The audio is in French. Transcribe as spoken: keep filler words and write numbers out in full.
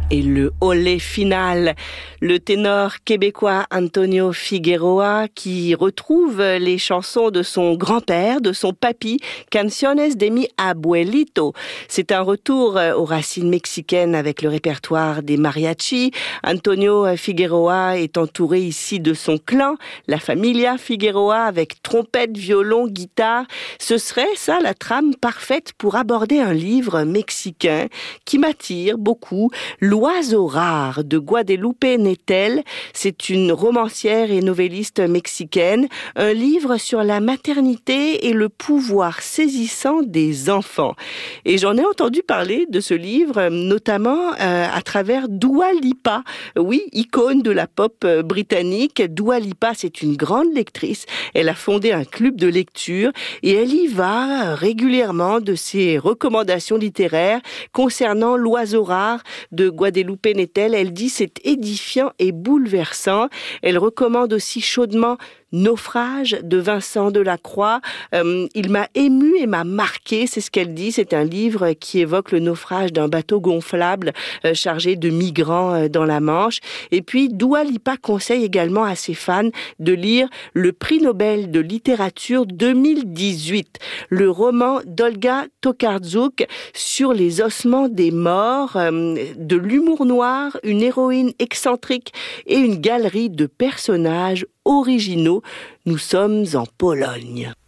Et le olé final, le ténor québécois Antonio Figueroa qui retrouve les chansons de son grand-père, de son papy, Canciones de mi abuelito. C'est un retour aux racines mexicaines avec le répertoire des mariachis. Antonio Figueroa est entouré ici de son clan, la familia Figueroa, avec trompette, violon, guitare. Ce serait ça la trame parfaite pour aborder un livre mexicain qui m'attire beaucoup. L'Oiseau rare de Guadalupe Nettel, c'est une romancière et novelliste mexicaine, un livre sur la maternité et le pouvoir saisissant des enfants. Et j'en ai entendu parler de ce livre, notamment euh, à travers Dua Lipa, oui, icône de la pop euh, britannique. Dua Lipa, c'est une grande lectrice, elle a fondé un club de lecture et elle y va régulièrement de ses recommandations littéraires concernant L'Oiseau rare de Guadalupe Nettel. Elle dit c'est édifiant et bouleversant. Elle recommande aussi chaudement Naufrage de Vincent Delacroix. Euh, il m'a ému et m'a marqué, c'est ce qu'elle dit. C'est un livre qui évoque le naufrage d'un bateau gonflable euh, chargé de migrants euh, dans la Manche. Et puis Dua Lipa conseille également à ses fans de lire le prix Nobel de littérature deux mille dix-huit, le roman d'Olga Tokarczuk sur les ossements des morts, euh, de l'humour noir, une héroïne excentrique et une galerie de personnages originaux. Nous sommes en Pologne.